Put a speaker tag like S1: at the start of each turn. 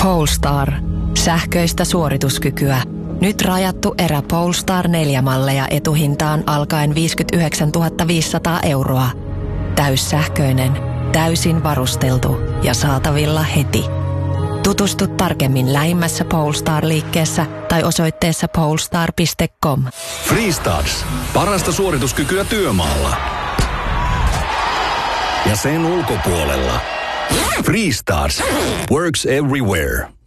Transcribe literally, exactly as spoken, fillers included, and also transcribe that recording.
S1: Polestar. Sähköistä suorituskykyä. Nyt rajattu erä Polestar neljä malleja etuhintaan alkaen viisikymmentäyhdeksäntuhatta viisisataa euroa. Täyssähköinen, täysin varusteltu ja saatavilla heti. Tutustu tarkemmin lähimmässä Polestar-liikkeessä tai osoitteessa polestar piste com.
S2: Freestarts. Parasta suorituskykyä työmaalla. Ja sen ulkopuolella. Freestarts. Works everywhere.